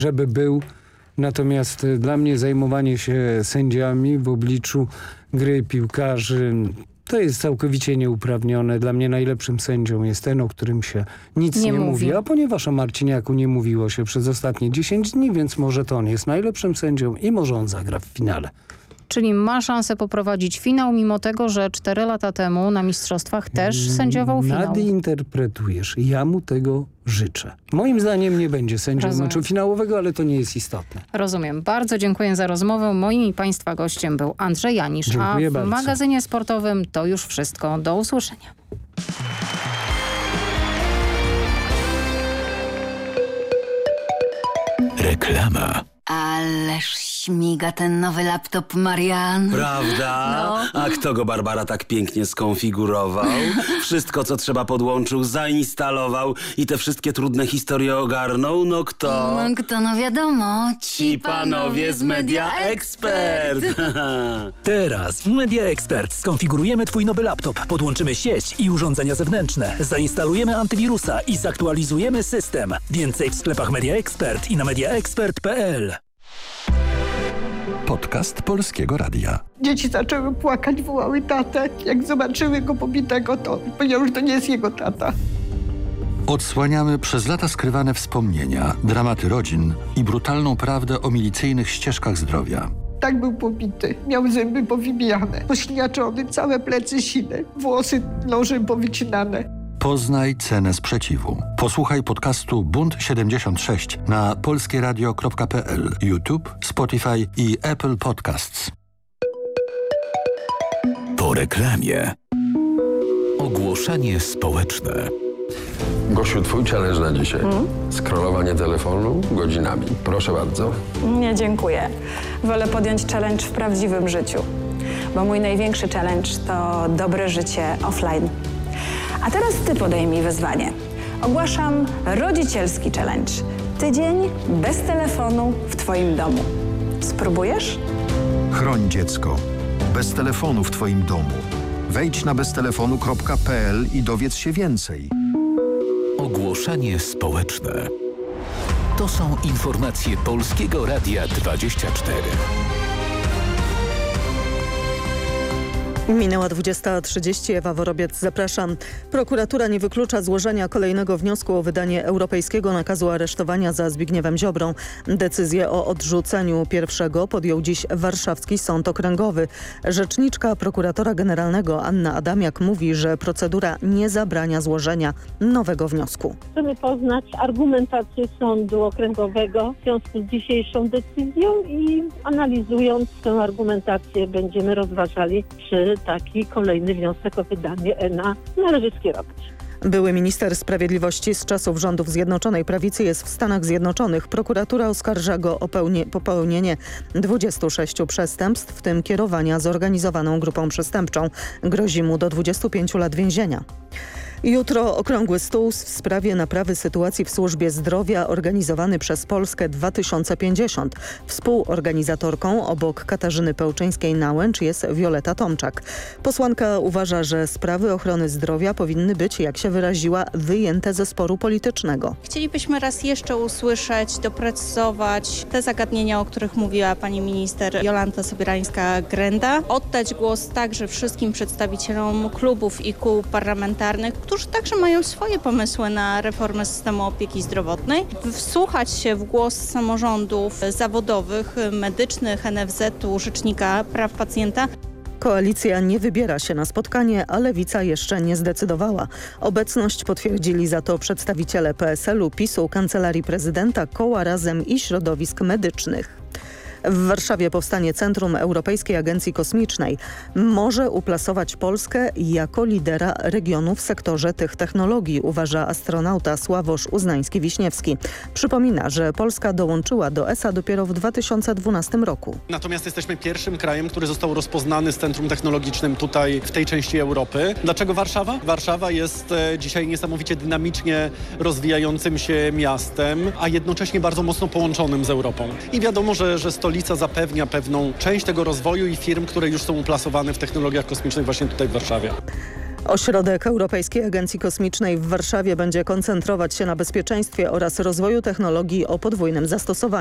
żeby był. Natomiast dla mnie zajmowanie się sędziami w obliczu gry piłkarzy to jest całkowicie nieuprawnione. Dla mnie najlepszym sędzią jest ten, o którym się nic nie mówi. A ponieważ o Marciniaku nie mówiło się przez ostatnie 10 dni, więc może to on jest najlepszym sędzią i może on zagra w finale. Czyli ma szansę poprowadzić finał, mimo tego, że 4 lata temu na mistrzostwach też sędziował finał. Nadinterpretujesz. Ja mu tego życzę. Moim zdaniem nie będzie sędzią meczu finałowego, ale to nie jest istotne. Rozumiem. Bardzo dziękuję za rozmowę. Moim i Państwa gościem był Andrzej Janisz. Dziękuję a w bardzo. magazynie sportowym to już wszystko. Do usłyszenia. Reklama. Ależ śmiga ten nowy laptop, Marian. Prawda? No. A kto go, Barbara, tak pięknie skonfigurował? Wszystko, co trzeba, podłączył, zainstalował i te wszystkie trudne historie ogarnął? No kto? No kto, no wiadomo. Ci panowie z Media Expert. Teraz w Media Expert skonfigurujemy Twój nowy laptop, podłączymy sieć i urządzenia zewnętrzne, zainstalujemy antywirusa i zaktualizujemy system. Więcej w sklepach Media Expert i na mediaexpert.pl. Podcast Polskiego Radia. Dzieci zaczęły płakać, wołały tatę. Jak zobaczyły go pobitego, to powiedział, że to nie jest jego tata. Odsłaniamy przez lata skrywane wspomnienia, dramaty rodzin i brutalną prawdę o milicyjnych ścieżkach zdrowia. Tak był pobity. Miał zęby powybijane, pośniaczony, całe plecy sine, włosy nożem powycinane. Poznaj cenę sprzeciwu. Posłuchaj podcastu Bunt 76 na polskieradio.pl, YouTube, Spotify i Apple Podcasts. Po reklamie. Ogłoszenie społeczne. Gosiu, twój challenge na dzisiaj. Scrollowanie telefonu godzinami. Proszę bardzo. Nie, dziękuję. Wolę podjąć challenge w prawdziwym życiu. Bo mój największy challenge to dobre życie offline. A teraz ty podejmij wyzwanie. Ogłaszam rodzicielski challenge. Tydzień bez telefonu w twoim domu. Spróbujesz? Chroń dziecko. Bez telefonu w twoim domu. Wejdź na beztelefonu.pl i dowiedz się więcej. Ogłoszenie społeczne. To są informacje Polskiego Radia 24. Minęła 20:30. Ewa Worobiec, zapraszam. Prokuratura nie wyklucza złożenia kolejnego wniosku o wydanie europejskiego nakazu aresztowania za Zbigniewem Ziobrą. Decyzję o odrzuceniu pierwszego podjął dziś Warszawski Sąd Okręgowy. Rzeczniczka prokuratora generalnego Anna Adamiak mówi, że procedura nie zabrania złożenia nowego wniosku. Chcemy poznać argumentację Sądu Okręgowego w związku z dzisiejszą decyzją i analizując tę argumentację będziemy rozważali, czy taki kolejny wniosek o wydanie ENA należy skierować. Były minister sprawiedliwości z czasów rządów Zjednoczonej Prawicy jest w Stanach Zjednoczonych. Prokuratura oskarża go o popełnienie 26 przestępstw, w tym kierowania zorganizowaną grupą przestępczą. Grozi mu do 25 lat więzienia. Jutro okrągły stół w sprawie naprawy sytuacji w służbie zdrowia organizowany przez Polskę 2050. Współorganizatorką obok Katarzyny Pełczyńskiej-Nałęcz jest Wioleta Tomczak. Posłanka uważa, że sprawy ochrony zdrowia powinny być, jak się wyraziła, wyjęte ze sporu politycznego. Chcielibyśmy raz jeszcze usłyszeć, doprecyzować te zagadnienia, o których mówiła pani minister Jolanta Sobierańska-Grenda. Oddać głos także wszystkim przedstawicielom klubów i kół parlamentarnych, którzy także mają swoje pomysły na reformę systemu opieki zdrowotnej. Wsłuchać się w głos samorządów zawodowych, medycznych, NFZ-u, Rzecznika Praw Pacjenta. Koalicja nie wybiera się na spotkanie, a Lewica jeszcze nie zdecydowała. Obecność potwierdzili za to przedstawiciele PSL-u, PiS-u, Kancelarii Prezydenta, Koła Razem i środowisk medycznych. W Warszawie powstanie Centrum Europejskiej Agencji Kosmicznej. Może uplasować Polskę jako lidera regionu w sektorze tych technologii, uważa astronauta Sławosz Uznański-Wiśniewski. Przypomina, że Polska dołączyła do ESA dopiero w 2012 roku. Natomiast jesteśmy pierwszym krajem, który został rozpoznany z centrum technologicznym tutaj w tej części Europy. Dlaczego Warszawa? Warszawa jest dzisiaj niesamowicie dynamicznie rozwijającym się miastem, a jednocześnie bardzo mocno połączonym z Europą. I wiadomo, że stolica zapewnia pewną część tego rozwoju i firm, które już są uplasowane w technologiach kosmicznych właśnie tutaj w Warszawie. Ośrodek Europejskiej Agencji Kosmicznej w Warszawie będzie koncentrować się na bezpieczeństwie oraz rozwoju technologii o podwójnym zastosowaniu.